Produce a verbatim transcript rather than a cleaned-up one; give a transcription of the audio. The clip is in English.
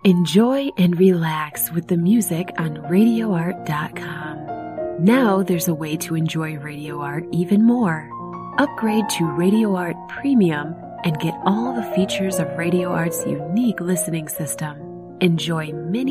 Enjoy and relax with the music on radio art dot com. Now there's a way to enjoy Radio Art even more. Upgrade to Radio Art Premium and get all the features of Radio Art's unique listening system. Enjoy many